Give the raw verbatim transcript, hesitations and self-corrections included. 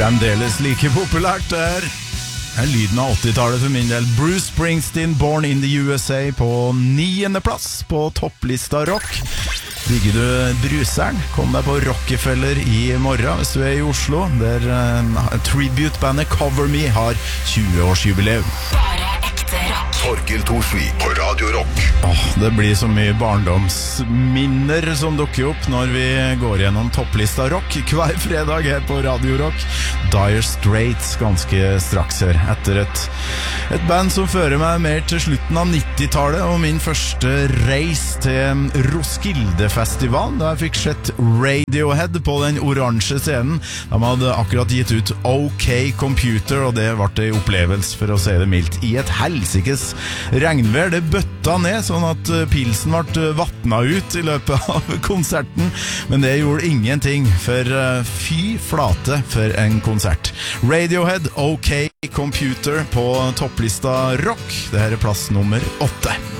Fremdeles like populært der er lyden av åttitallet for min del. Bruce Springsteen, Born in the U S A på niende plass på topplista rock. Digger du bruseren? Kom deg på Rockefeller i morgen hvis du er i Oslo, der uh, tribute-bandet Cover Me har tjue-årsjubileum. Bare ekte rock. Torkel Thorsvik på Radio Rock. Åh, det blir så mye barndomsminner som dukker opp når vi går gjennom topplista rock hver fredag her på Radio Rock. Dire Straits ganske straks her, etter et, et band som fører meg mer til slutten av nittitallet, og min første reis til Roskilde-festivalen, da jeg fikk sett Radiohead på den oransje scenen. De hadde akkurat gitt ut OK Computer, og det ble en opplevelse, for å si det mildt, i et helsikes regnvær. Det bøtta ned, sånn at pilsen ble vattnet ut i løpet av konserten, men det gjorde ingenting, for fy flate for en konsert. Radiohead, OK Computer på topplista rock. Det her er plass nummer åtte.